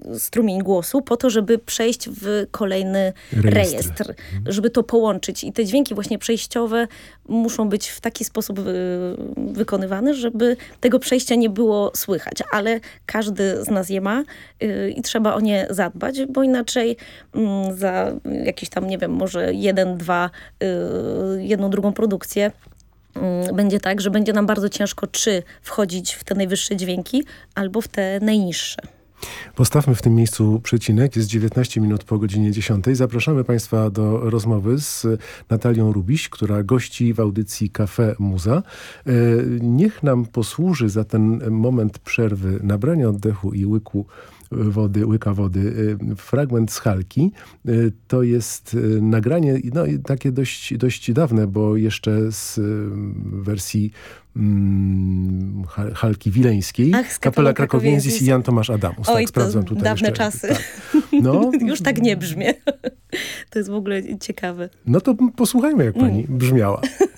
strumień głosu po to, żeby przejść w kolejny rejestr, żeby to połączyć. I te dźwięki właśnie przejściowe muszą być w taki sposób wykonywane, żeby tego przejścia nie było słychać. Ale każdy z nas je ma i trzeba o nie zadbać, bo inaczej za jakiś tam, nie wiem, może jedną, drugą produkcję będzie tak, że będzie nam bardzo ciężko czy wchodzić w te najwyższe dźwięki, albo w te najniższe. Postawmy w tym miejscu przecinek. Jest 19 minut po godzinie 10. Zapraszamy Państwa do rozmowy z Natalią Rubiś, która gości w audycji Cafe Muza. Niech nam posłuży za ten moment przerwy nabrania oddechu i łyka wody, fragment z Halki. To jest nagranie, no, takie dość dawne, bo jeszcze z wersji Halki Wileńskiej. Kapela Krakowiensis i Jan Tomasz Adamus. Oj, tak, sprawdzam tutaj dawne jeszcze. czasy. Tak. No, Już tak nie brzmię. To jest w ogóle ciekawe. No to posłuchajmy, jak pani brzmiała.